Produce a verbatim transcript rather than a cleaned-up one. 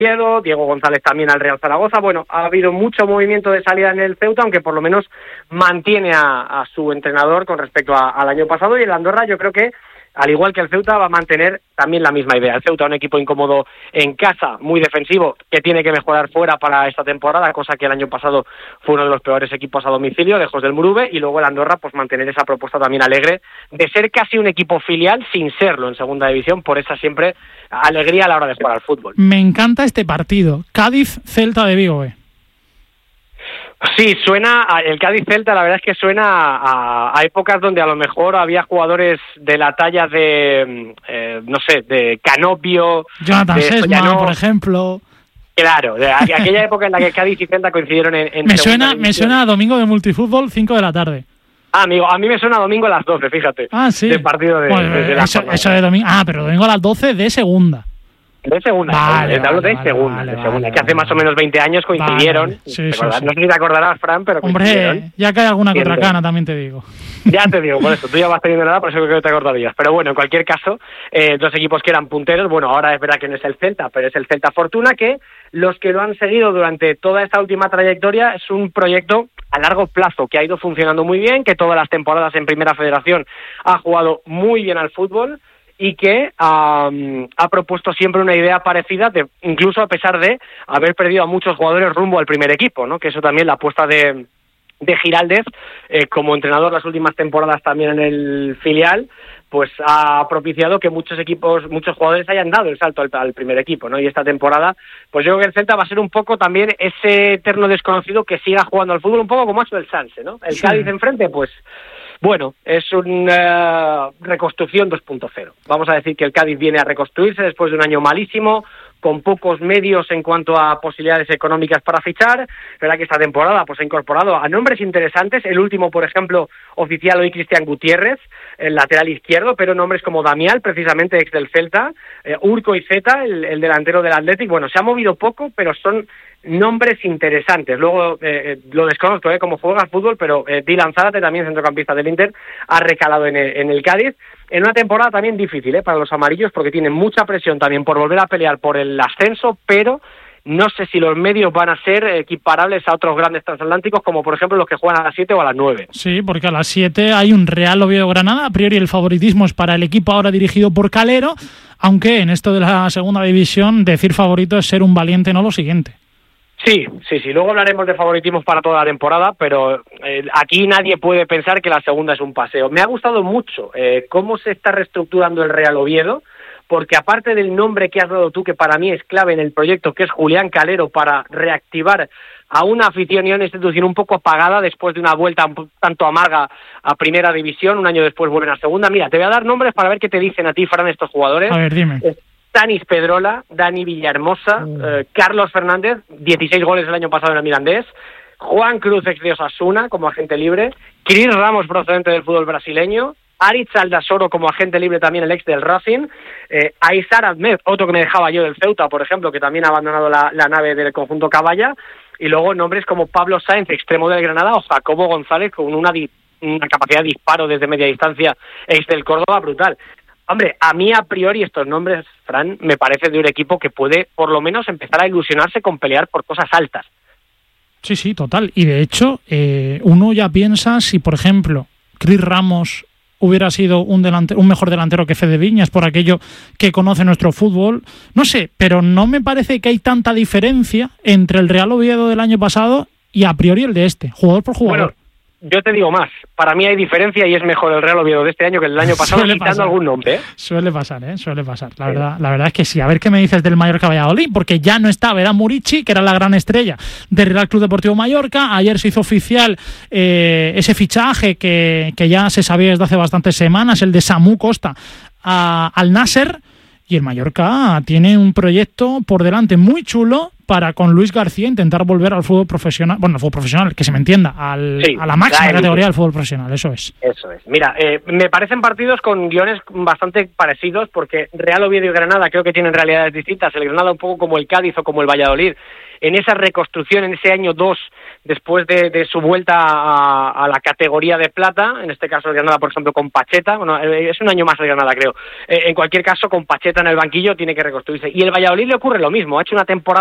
Oviedo, Diego González también al Real Zaragoza. Bueno, ha habido mucho movimiento de salida en el Ceuta, aunque por lo menos mantiene a, a su entrenador con respecto a, al año pasado, y el Andorra yo creo que, al igual que el Ceuta, va a mantener también la misma idea. El Ceuta, un equipo incómodo en casa, muy defensivo, que tiene que mejorar fuera para esta temporada, cosa que el año pasado fue uno de los peores equipos a domicilio, lejos del Murube, y luego el Andorra, pues mantener esa propuesta también alegre de ser casi un equipo filial sin serlo en segunda división, por esa siempre alegría a la hora de jugar al fútbol. Me encanta este partido, Cádiz-Celta de Vigo, ¿eh? Sí, suena, a, el Cádiz-Celta la verdad es que suena a, a épocas donde a lo mejor había jugadores de la talla de, eh, no sé, de Canopio, Jonathan de Sesma, Sollano, por ejemplo. Claro, de aquella época en la que Cádiz y Celta coincidieron en, en me suena Me suena a domingo de multifútbol, cinco de la tarde. Ah, amigo, a mí me suena a domingo a las doce, fíjate. Ah, sí. Del partido de, bueno, de, de la eso, eso de domingo. Ah, pero domingo a las doce de segunda. De segunda, vale, te hablo vale, de segunda, vale, de segunda vale, que hace vale, más o menos veinte años coincidieron. Vale, sí, sí, no sí. sé si te acordarás, Fran, pero coincidieron. Hombre, ya cae alguna contracana, también te digo. Ya te digo, por eso, tú ya vas teniendo nada, por eso creo que te acordarías. Pero bueno, en cualquier caso, eh, dos equipos que eran punteros, bueno, ahora es verdad que no es el Celta, pero es el Celta Fortuna, que los que lo han seguido durante toda esta última trayectoria es un proyecto a largo plazo, que ha ido funcionando muy bien, que todas las temporadas en Primera Federación ha jugado muy bien al fútbol, y que um, ha propuesto siempre una idea parecida, de, incluso a pesar de haber perdido a muchos jugadores rumbo al primer equipo, ¿no? Que eso también, la apuesta de, de Giraldez, eh, como entrenador las últimas temporadas también en el filial, pues ha propiciado que muchos equipos, muchos jugadores hayan dado el salto al, al primer equipo, ¿no? Y esta temporada, pues yo creo que el Celta va a ser un poco también ese eterno desconocido que siga jugando al fútbol, un poco como ha sido el Sanse, ¿no? El sí. Cádiz enfrente, pues... Bueno, es una reconstrucción dos punto cero. Vamos a decir que el Cádiz viene a reconstruirse después de un año malísimo, con pocos medios en cuanto a posibilidades económicas para fichar. Verá que esta temporada pues ha incorporado a nombres interesantes. El último, por ejemplo, oficial hoy, Cristian Gutiérrez, el lateral izquierdo, pero nombres como Damián, precisamente ex del Celta, eh, Urco y Zeta, el, el delantero del Athletic. Bueno, se ha movido poco, pero son nombres interesantes. Luego, eh, lo desconozco, eh, cómo juega al fútbol, pero eh, Dylan Zárate, también centrocampista del Inter, ha recalado en el, en el Cádiz, en una temporada también difícil eh, para los amarillos, porque tienen mucha presión también por volver a pelear por el ascenso, pero no sé si los medios van a ser equiparables a otros grandes transatlánticos, como por ejemplo los que juegan a las siete o a las nueve. Sí, porque a las siete hay un Real Oviedo-Granada. A priori el favoritismo es para el equipo ahora dirigido por Calero, aunque en esto de la segunda división decir favorito es ser un valiente, no lo siguiente. Sí, sí, sí. Luego hablaremos de favoritismos para toda la temporada, pero eh, aquí nadie puede pensar que la segunda es un paseo. Me ha gustado mucho eh, cómo se está reestructurando el Real Oviedo, porque aparte del nombre que has dado tú, que para mí es clave en el proyecto, que es Julián Calero, para reactivar a una afición y a una institución un poco apagada después de una vuelta un tanto amarga a Primera División, un año después vuelven a Segunda. Mira, te voy a dar nombres para ver qué te dicen a ti, Fran, estos jugadores. A ver, dime. Eh, Tanis Pedrola, Dani Villahermosa, mm. eh, Carlos Fernández, dieciséis goles el año pasado en el Mirandés, Juan Cruz, ex de Osasuna, como agente libre, Cris Ramos, procedente del fútbol brasileño, Aritz Aldasoro, como agente libre también, el ex del Racing, eh, Aizar Ahmed, otro que me dejaba yo del Ceuta, por ejemplo, que también ha abandonado la, la nave del conjunto Caballa, y luego nombres como Pablo Sáenz, extremo del Granada, o Jacobo González, con una, di- una capacidad de disparo desde media distancia, ex del Córdoba, brutal. Hombre, a mí a priori estos nombres, Fran, me parece de un equipo que puede por lo menos empezar a ilusionarse con pelear por cosas altas. Sí, sí, total. Y de hecho, eh, uno ya piensa si, por ejemplo, Cris Ramos hubiera sido un, delante- un mejor delantero que Fede Viñas, por aquello que conoce nuestro fútbol. No sé, pero no me parece que hay tanta diferencia entre el Real Oviedo del año pasado y a priori el de este, jugador por jugador. Bueno, yo te digo más, para mí hay diferencia y es mejor el Real Oviedo de este año que el del año pasado, Suele quitando pasar. algún nombre, ¿eh? Suele pasar, ¿eh? Suele pasar. La, sí. verdad, la verdad es que sí. A ver qué me dices del Mallorca Valladolid, porque ya no estaba, era Murici, que era la gran estrella del Real Club Deportivo Mallorca. Ayer se hizo oficial eh, ese fichaje que, que ya se sabía desde hace bastantes semanas, el de Samu Costa a, al Nasser. Y el Mallorca tiene un proyecto por delante muy chulo para con Luis García intentar volver al fútbol profesional, bueno, al fútbol profesional, que se me entienda, al, sí, a la máxima la categoría del fútbol profesional, eso es. Eso es. Mira, eh, me parecen partidos con guiones bastante parecidos, porque Real Oviedo y Granada creo que tienen realidades distintas. El Granada un poco como el Cádiz o como el Valladolid, en esa reconstrucción, en ese año dos, después de, de su vuelta a, a la categoría de plata, en este caso el Granada, por ejemplo, con Pacheta, bueno, es un año más el Granada, creo. Eh, en cualquier caso, con Pacheta en el banquillo, tiene que reconstruirse. Y el Valladolid le ocurre lo mismo, ha hecho una temporada